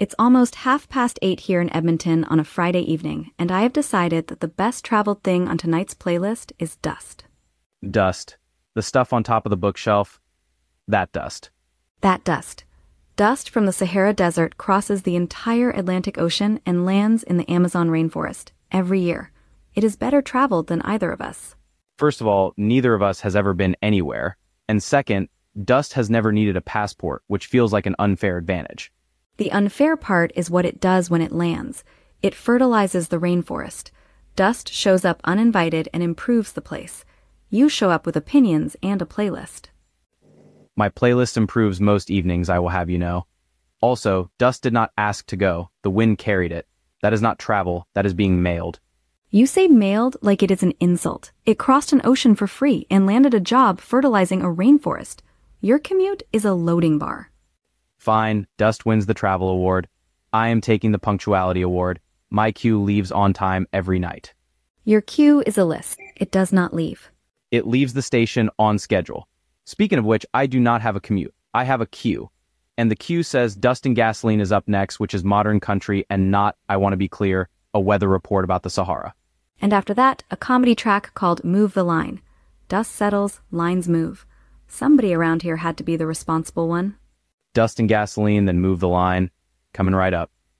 It's almost 8:30 here in Edmonton on a Friday evening, and I have decided that the best traveled thing on tonight's playlist is dust. Dust. The stuff on top of the bookshelf. That dust. That dust. Dust from the Sahara Desert crosses the entire Atlantic Ocean and lands in the Amazon rainforest every year. It is better traveled than either of us. First of all, neither of us has ever been anywhere. And second, dust has never needed a passport, which feels like an unfair advantage. The unfair part is what it does when it lands. It fertilizes the rainforest. Dust shows up uninvited and improves the place. You show up with opinions and a playlist. My playlist improves most evenings, I will have you know. Also, dust did not ask to go. The wind carried it. That is not travel, that is being mailed. You say mailed like it is an insult. It crossed an ocean for free and landed a job fertilizing a rainforest. Your commute is a loading bar. Fine, dust wins the travel award. I am taking the punctuality award. My queue leaves on time every night. Your queue is a list. It does not leave. It leaves the station on schedule. Speaking of which, I do not have a commute. I have a queue. And the queue says Dust and Gasoline is up next, which is modern country and not, I want to be clear, a weather report about the Sahara. And after that, a comedy track called Move the Line. Dust settles, lines move. Somebody around here had to be the responsible one. Dust and Gasoline, then Move the Line. Coming right up.